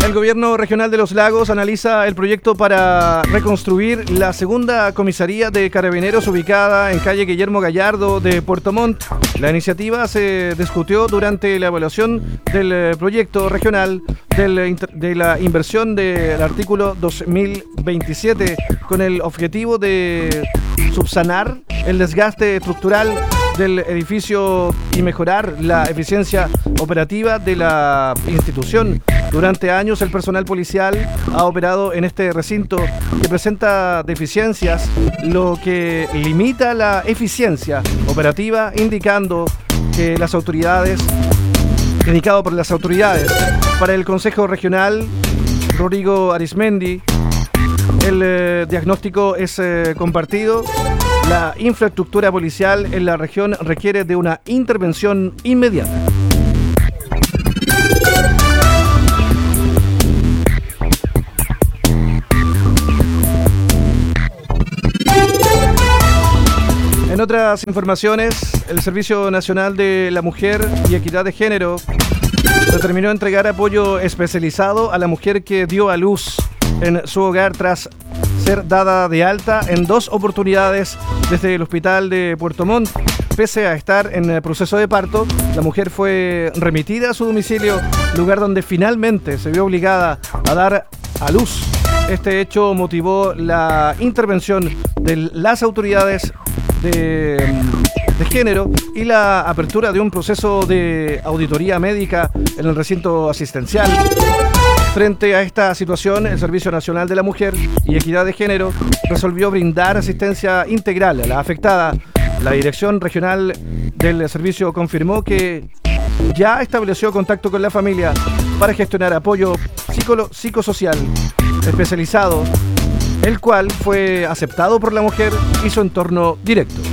El gobierno regional de Los Lagos analiza el proyecto para reconstruir la segunda comisaría de Carabineros ubicada en calle Guillermo Gallardo de Puerto Montt. La iniciativa se discutió durante la evaluación del proyecto regional de la inversión del artículo 2027 con el objetivo de subsanar el desgaste estructural del edificio y mejorar la eficiencia operativa de la institución. Durante años el personal policial ha operado en este recinto que presenta deficiencias, lo que limita la eficiencia operativa, indicado por las autoridades. Para el Consejo Regional, Rodrigo Arismendi, el diagnóstico es compartido. La infraestructura policial en la región requiere de una intervención inmediata. En otras informaciones, el Servicio Nacional de la Mujer y Equidad de Género determinó entregar apoyo especializado a la mujer que dio a luz en su hogar tras ser dada de alta en 2 oportunidades desde el hospital de Puerto Montt. Pese a estar en el proceso de parto, la mujer fue remitida a su domicilio, lugar donde finalmente se vio obligada a dar a luz. Este hecho motivó la intervención de las autoridades de género y la apertura de un proceso de auditoría médica en el recinto asistencial. Frente a esta situación, el Servicio Nacional de la Mujer y Equidad de Género resolvió brindar asistencia integral a la afectada. La Dirección Regional del Servicio confirmó que ya estableció contacto con la familia para gestionar apoyo psicosocial especializado, el cual fue aceptado por la mujer y su entorno directo.